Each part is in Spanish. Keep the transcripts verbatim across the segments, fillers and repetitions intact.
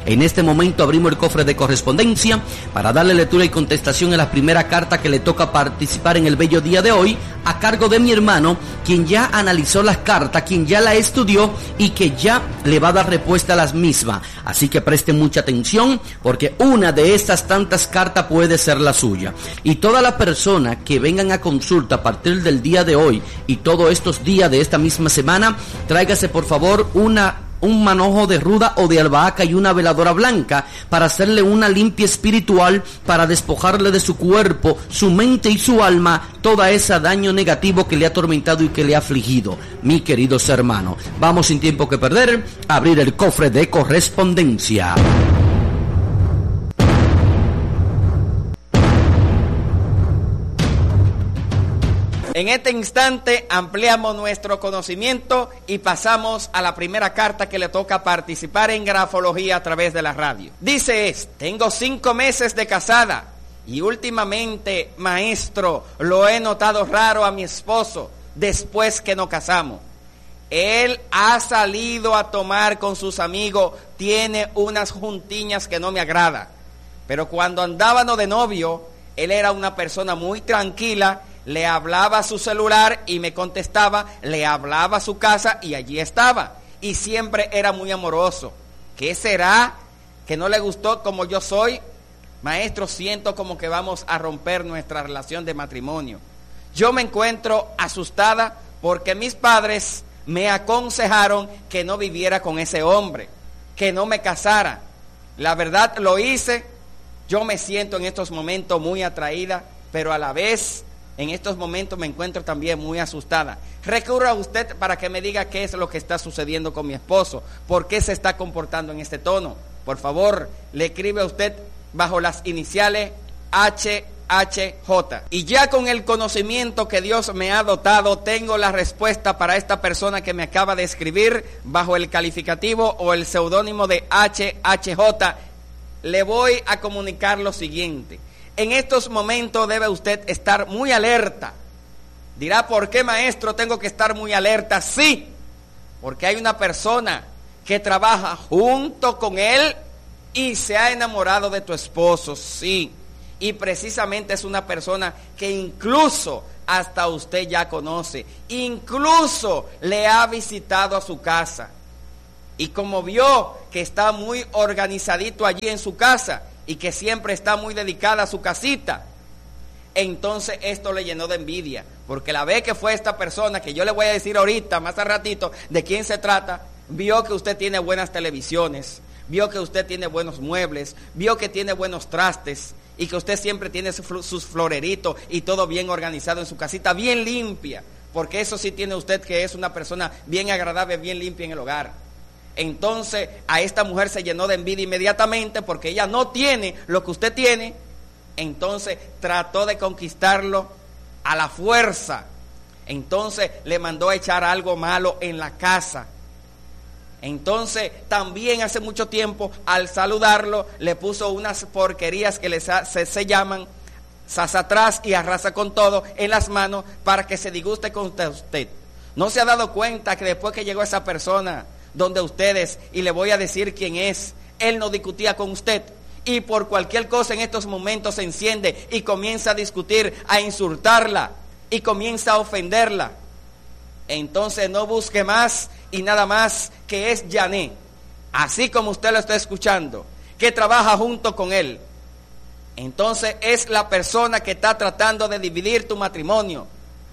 En este momento abrimos el cofre de correspondencia para darle lectura y contestación a la primera carta que le toca participar en el bello día de hoy, a cargo de mi hermano, quien ya analizó las cartas, quien ya la estudió y que ya le va a dar respuesta a las mismas. Así que presten mucha atención, porque una de estas tantas cartas puede ser la suya. Y todas las personas que vengan a consulta a partir del día de hoy y todos estos días de esta misma semana, tráigase por favor una un manojo de ruda o de albahaca y una veladora blanca para hacerle una limpia espiritual, para despojarle de su cuerpo, su mente y su alma todo ese daño negativo que le ha atormentado y que le ha afligido. Mi queridos hermanos, vamos sin tiempo que perder a abrir el cofre de correspondencia. En este instante ampliamos nuestro conocimiento y pasamos a la primera carta que le toca participar en grafología a través de la radio. Dice es, tengo cinco meses de casada y últimamente, maestro, lo he notado raro a mi esposo después que nos casamos. Él ha salido a tomar con sus amigos, tiene unas juntiñas que no me agrada. Pero cuando andábamos de novio, él era una persona muy tranquila. Le hablaba a su celular y me contestaba, le hablaba a su casa y allí estaba. Y siempre era muy amoroso. ¿Qué será? ¿Que no le gustó como yo soy? Maestro, siento como que vamos a romper nuestra relación de matrimonio. Yo me encuentro asustada porque mis padres me aconsejaron que no viviera con ese hombre, que no me casara. La verdad lo hice. Yo me siento en estos momentos muy atraída, pero a la vez en estos momentos me encuentro también muy asustada. Recurro a usted para que me diga qué es lo que está sucediendo con mi esposo, por qué se está comportando en este tono. Por favor, le escribe a usted bajo las iniciales H H J. Y ya con el conocimiento que Dios me ha dotado, tengo la respuesta para esta persona que me acaba de escribir bajo el calificativo o el seudónimo de H H J. Le voy a comunicar lo siguiente. En estos momentos debe usted estar muy alerta. Dirá, ¿por qué, maestro, tengo que estar muy alerta? Sí, porque hay una persona que trabaja junto con él y se ha enamorado de tu esposo, sí. Y precisamente es una persona que incluso hasta usted ya conoce, incluso le ha visitado a su casa. Y como vio que está muy organizadito allí en su casa, y que siempre está muy dedicada a su casita, entonces esto le llenó de envidia, porque la vez que fue esta persona, que yo le voy a decir ahorita, más a ratito, de quién se trata, vio que usted tiene buenas televisiones, vio que usted tiene buenos muebles, vio que tiene buenos trastes, y que usted siempre tiene sus floreritos y todo bien organizado en su casita, bien limpia, porque eso sí tiene usted, que es una persona bien agradable, bien limpia en el hogar. Entonces a esta mujer se llenó de envidia inmediatamente porque ella no tiene lo que usted tiene. Entonces trató de conquistarlo a la fuerza. Entonces le mandó a echar algo malo en la casa. Entonces también hace mucho tiempo, al saludarlo, le puso unas porquerías que le se, se llaman sasatrás y arrasa con todo en las manos para que se disguste con usted. ¿No se ha dado cuenta que después que llegó esa persona donde ustedes, y le voy a decir quién es, él no discutía con usted, y por cualquier cosa en estos momentos se enciende y comienza a discutir, a insultarla y comienza a ofenderla? Entonces no busque más y nada más, que es Yané, así como usted lo está escuchando, que trabaja junto con él. Entonces es la persona que está tratando de dividir tu matrimonio.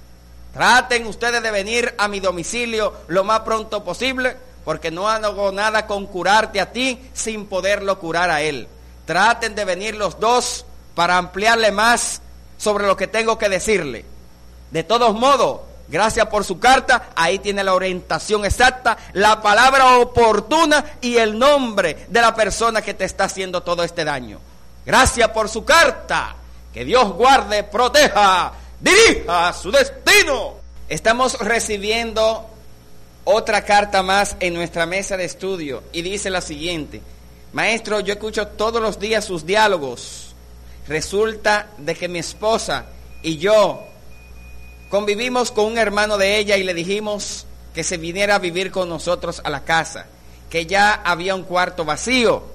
Traten ustedes de venir a mi domicilio lo más pronto posible, porque no hago nada con curarte a ti sin poderlo curar a él. Traten de venir los dos para ampliarle más sobre lo que tengo que decirle. De todos modos, gracias por su carta, ahí tiene la orientación exacta, la palabra oportuna y el nombre de la persona que te está haciendo todo este daño. Gracias por su carta, que Dios guarde, proteja, dirija su destino. Estamos recibiendo otra carta más en nuestra mesa de estudio y dice la siguiente: maestro, yo escucho todos los días sus diálogos. Resulta de que mi esposa y yo convivimos con un hermano de ella y le dijimos que se viniera a vivir con nosotros a la casa, que ya había un cuarto vacío.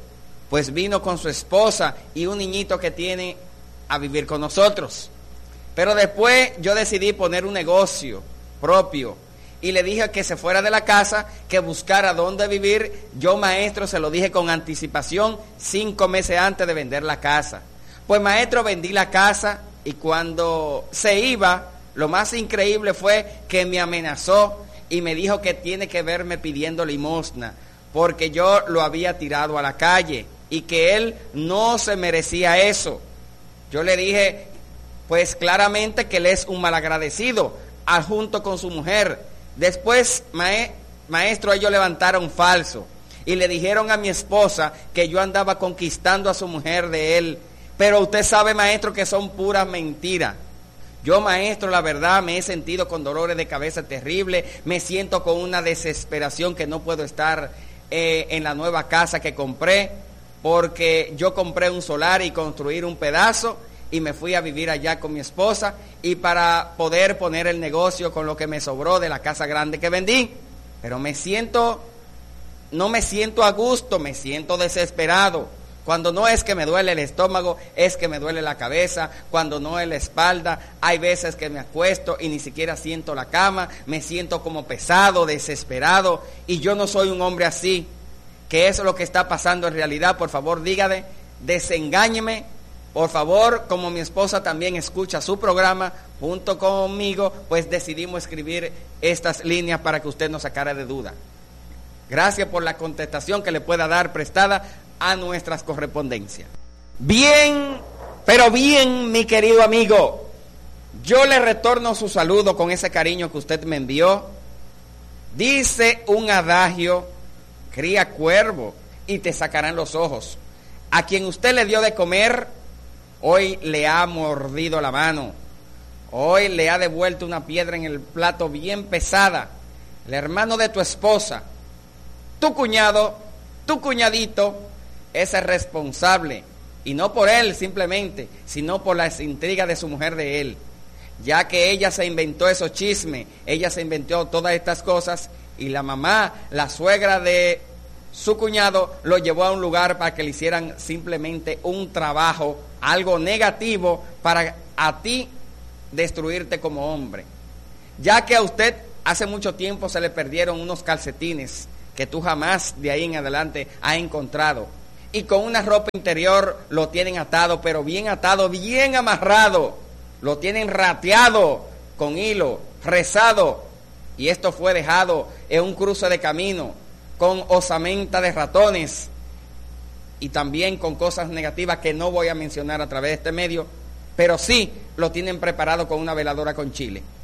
pues vino con su esposa y un niñito que tiene a vivir con nosotros. Pero después yo decidí poner un negocio propio y le dije que se fuera de la casa, que buscara dónde vivir. Yo, maestro, se lo dije con anticipación, cinco meses antes de vender la casa. Pues, maestro, vendí la casa y cuando se iba, lo más increíble fue que me amenazó y me dijo que tiene que verme pidiendo limosna porque yo lo había tirado a la calle y que él no se merecía eso. Yo le dije, pues claramente que él es un malagradecido, junto con su mujer. Después, mae, maestro, ellos levantaron falso y le dijeron a mi esposa que yo andaba conquistando a su mujer de él. Pero usted sabe, maestro, que son puras mentiras. Yo, maestro, la verdad, me he sentido con dolores de cabeza terribles, me siento con una desesperación que no puedo estar eh, en la nueva casa que compré, porque yo compré un solar y construir un pedazo y me fui a vivir allá con mi esposa y para poder poner el negocio con lo que me sobró de la casa grande que vendí. Pero me siento, no me siento a gusto, me siento desesperado. Cuando no es que me duele el estómago, es que me duele la cabeza. Cuando no es la espalda, hay veces que me acuesto y ni siquiera siento la cama. Me siento como pesado, desesperado. Y yo no soy un hombre así. ¿Qué es lo que está pasando en realidad? Por favor, dígame, desengáñeme. Por favor, como mi esposa también escucha su programa junto conmigo, pues decidimos escribir estas líneas para que usted no sacara de duda. Gracias por la contestación que le pueda dar prestada a nuestras correspondencias. Bien, pero bien, mi querido amigo, yo le retorno su saludo con ese cariño que usted me envió. Dice un adagio, cría cuervo y te sacarán los ojos. A quien usted le dio de comer, hoy le ha mordido la mano. Hoy le ha devuelto una piedra en el plato bien pesada. El hermano de tu esposa, tu cuñado, tu cuñadito, es el responsable, y no por él simplemente, sino por las intrigas de su mujer de él, ya que ella se inventó esos chismes, ella se inventó todas estas cosas, y la mamá, la suegra de su cuñado, lo llevó a un lugar para que le hicieran simplemente un trabajo, algo negativo, para a ti destruirte como hombre, ya que a usted hace mucho tiempo se le perdieron unos calcetines que tú jamás de ahí en adelante has encontrado. Y con una ropa interior lo tienen atado, pero bien atado, bien amarrado. Lo tienen rateado con hilo, rezado. Y esto fue dejado en un cruce de camino con osamenta de ratones y también con cosas negativas que no voy a mencionar a través de este medio, pero sí lo tienen preparado con una veladora con chile.